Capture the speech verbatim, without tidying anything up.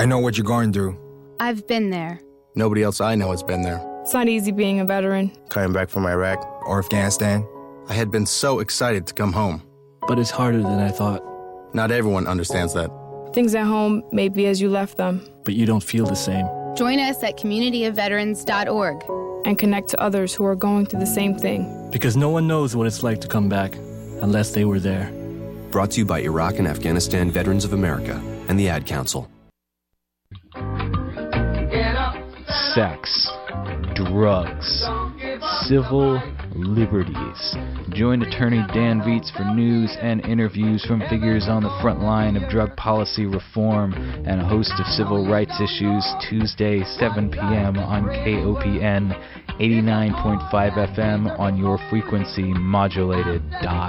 I know what you're going through. I've been there. Nobody else I know has been there. It's not easy being a veteran. Coming back from Iraq or Afghanistan. I had been so excited to come home. But it's harder than I thought. Not everyone understands that. Things at home may be as you left them. But you don't feel the same. Join us at community of veterans dot org. And connect to others who are going through the same thing. Because no one knows what it's like to come back unless they were there. Brought to you by Iraq and Afghanistan Veterans of America and the Ad Council. Sex, drugs, civil liberties. Join attorney Dan Viets for news and interviews from figures on the front line of drug policy reform and a host of civil rights issues Tuesday, seven p.m. on K O P N eighty-nine point five F M on your frequency modulated dial.